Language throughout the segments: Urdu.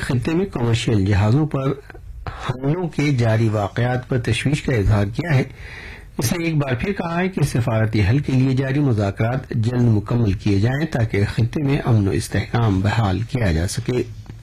خطے میں کمرشل جہازوں پر حملوں کے جاری واقعات پر تشویش کا اظہار کیا ہے۔ اس نے ایک بار پھر کہا ہے کہ سفارتی حل کے لیے جاری مذاکرات جلد مکمل کیے جائیں تاکہ خطے میں امن و استحکام بحال کیا جا سکے۔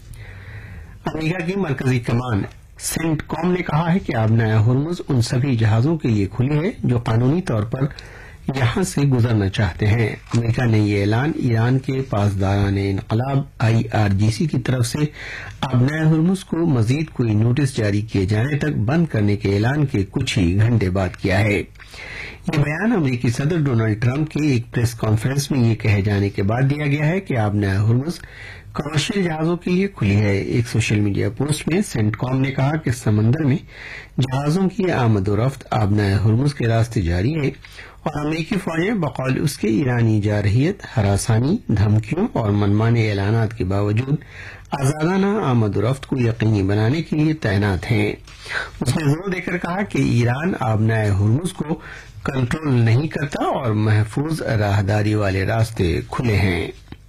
امریکہ کی مرکزی کمان سینٹ کام نے کہا ہے کہ آبنائے ہرمز ان سبھی جہازوں کے لیے کھلی ہے جو قانونی طور پر یہاں سے گزرنا چاہتے ہیں۔ امریکہ نے یہ اعلان ایران کے پاسداران انقلاب IRGC کی طرف سے آبنائے ہرمز کو مزید کوئی نوٹس جاری کیے جانے تک بند کرنے کے اعلان کے کچھ ہی گھنٹے بعد کیا ہے۔ یہ بیان امریکی صدر ڈونلڈ ٹرمپ کے ایک پریس کانفرنس میں یہ کہے جانے کے بعد دیا گیا ہے کہ آبنائے ہرمز کمرشل جہازوں کے لیے کھلی ہے۔ ایک سوشل میڈیا پوسٹ میں سینٹ کام نے کہا کہ سمندر میں جہازوں کی آمد و رفت آبنائے ہرمز کے راستے جاری ہے اور امریکی فوجیں بقول اس کے ایرانی جارحیت، ہراسانی، دھمکیوں اور منمانے اعلانات کے باوجود آزادانہ آمد و رفت کو یقینی بنانے کے لیے تعینات ہیں۔ اس نے زور دے کر کہا کہ ایران آبنائے ہرمز کو کنٹرول نہیں کرتا اور محفوظ راہداری والے راستے کھلے ہیں۔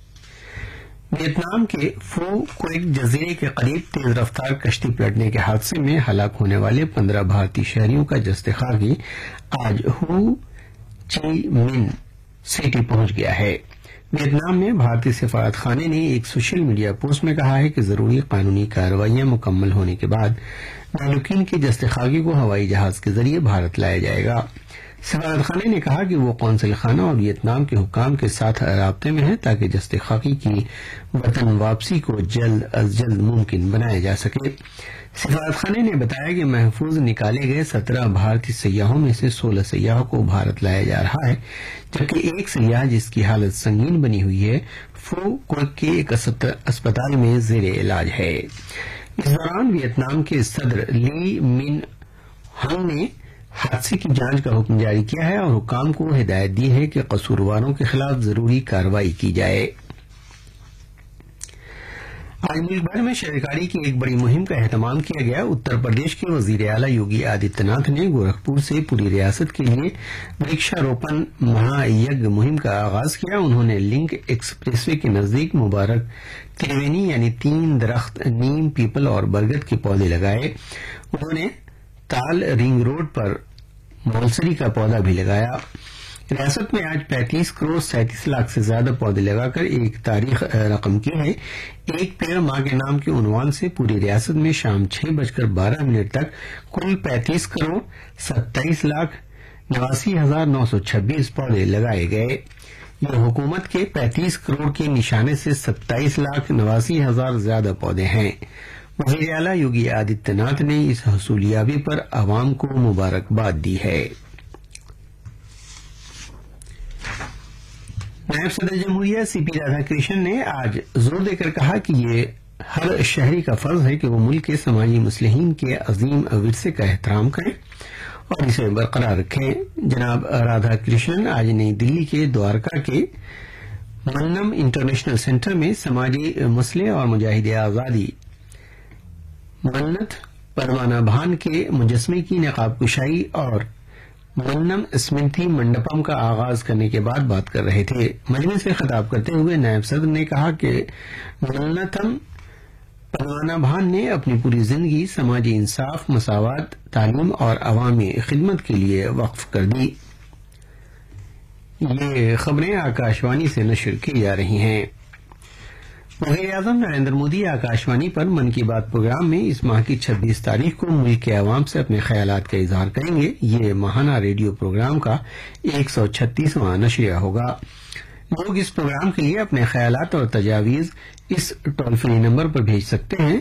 ویتنام کے فو کوئک جزیرے کے قریب تیز رفتار کشتی پلٹنے کے حادثے میں ہلاک ہونے والے 15 بھارتی شہریوں کا جسد خاکی آج ہو چی من سٹی پہنچ گیا ہے۔ ویتنام میں بھارتی سفارت خانے نے ایک سوشل میڈیا پوسٹ میں کہا ہے کہ ضروری قانونی کارروائیاں مکمل ہونے کے بعد مالکین کے جسد خاکی کو ہوائی جہاز کے ذریعے بھارت لایا جائے گا۔ سفارت خانے نے کہا کہ وہ قونصل خانہ اور ویتنام کے حکام کے ساتھ رابطے میں ہے تاکہ جسد خاکی کی وطن واپسی کو جلد از جلد ممکن بنایا جا سکے۔ سفارت خانے نے بتایا کہ محفوظ نکالے گئے 17 بھارتی سیاحوں میں سے 16 سیاحوں کو بھارت لایا جا رہا ہے، جبکہ ایک سیاح جس کی حالت سنگین بنی ہوئی ہے فو کوئک کے ایک اسپتال میں زیر علاج ہے۔ اس دوران ویتنام کے صدر لی من ہنگ نے حادثے کی جانچ کا حکم جاری کیا ہے اور حکام کو ہدایت دی ہے کہ قصورواروں کے خلاف ضروری کارروائی کی جائے۔ آج ملک بھر میں شہرکاری کی ایک بڑی مہم کا اہتمام کیا گیا۔ اتر پردیش کے وزیر اعلیٰ یوگی آدتیہ ناتھ نے گورکھپور سے پوری ریاست کے لیے ورکشا روپن مہا یج مہم کا آغاز کیا۔ انہوں نے لنک ایکسپریس وے کے نزدیک مبارک ترونی یعنی 3 درخت نیم، پیپل اور برگد کے پودے لگائے۔ انہوں نے تال رنگ روڈ پر مولسری کا پودا بھی لگایا۔ ریاست میں آج 35 کروڑ 37 لاکھ سے زیادہ پودے لگا کر ایک تاریخ رقم کی ہے۔ ایک پیڑ ماں کے نام کے عنوان سے پوری ریاست میں شام 6:12 تک کل 35 کروڑ 27 لاکھ 89,926 پودے لگائے گئے۔ یہ حکومت کے 35 کروڑ کے نشانے سے 27 لاکھ 89,000 زیادہ پودے ہیں۔ وزیر اعلیٰ یوگی آدتیہ ناتھ نے اس حصولیابی پر عوام کو مبارکباد دی ہے۔ نائب صدر جمہوریہ CP رادھا کرشن نے آج زور دے کر کہا کہ یہ ہر شہری کا فرض ہے کہ وہ ملک کے سماجی مصلحین کے عظیم ورثے کا احترام کریں اور اسے برقرار رکھیں۔ جناب رادھا کرشن آج نئی دلی کے دوارکا کے منم انٹرنیشنل سینٹر میں سماجی مسئلے اور مجاہد آزادی منت پروانہ بھان کے مجسمے کی نقاب کشائی اور منم اسمرتی منڈپم کا آغاز کرنے کے بعد بات کر رہے تھے۔ مجمع سے خطاب کرتے ہوئے نائب صدر نے کہا کہ منتم پروانہ بھان نے اپنی پوری زندگی سماجی انصاف، مساوات، تعلیم اور عوامی خدمت کے لیے وقف کر دی۔ یہ خبریں آکاشوانی سے نشر کی جا رہی ہیں۔ وزیر اعظم نریندر مودی آکاشوانی پر من کی بات پروگرام میں اس ماہ کی 26 تاریخ کو ملک کے عوام سے اپنے خیالات کا اظہار کریں گے۔ یہ ماہانہ ریڈیو پروگرام کا 136واں نشریہ ہوگا۔ لوگ اس پروگرام کے لیے اپنے خیالات اور تجاویز اس ٹول فری نمبر پر بھیج سکتے ہیں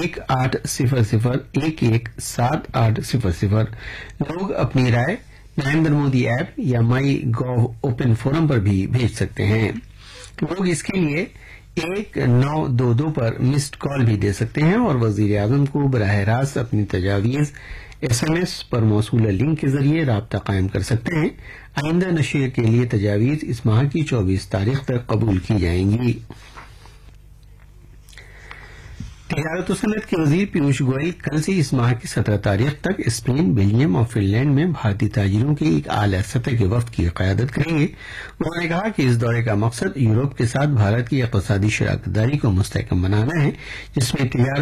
1800117800۔ لوگ اپنی رائے نریندر مودی ایپ یا مائی گو اوپن فورم پر بھی بھیج سکتے ہیں۔ لوگ اس کے لیے 1922 پر مسڈ کال بھی دے سکتے ہیں اور وزیر اعظم کو براہ راست اپنی تجاویز SMS پر موصولہ لنک کے ذریعے رابطہ قائم کر سکتے ہیں۔ آئندہ نشر کے لیے تجاویز اس ماہ کی 24 تاریخ تک قبول کی جائیں گی۔ تجارت و صنعت کے وزیر پیوش گوئل کل سے اس ماہ کی 17 تاریخ تک اسپین، بیلجیم اور فن لینڈ میں بھارتی تاجروں کے ایک اعلی سطح کے وفد کی قیادت کریں گے۔ انہوں نے کہا کہ اس دورے کا مقصد یورپ کے ساتھ بھارت کی اقتصادی شراکت داری کو مستحکم بنانا ہے، جس میں تجارت